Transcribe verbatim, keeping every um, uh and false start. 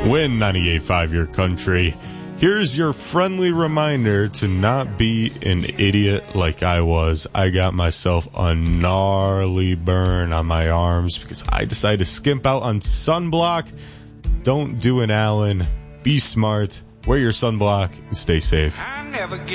Win ninety-eight point five your country. Here's your friendly reminder to not be an idiot like I was. I got myself a gnarly burn on my arms because I decided to skimp out on sunblock. Don't do an Allen. Be smart. Wear your sunblock and stay safe. I never get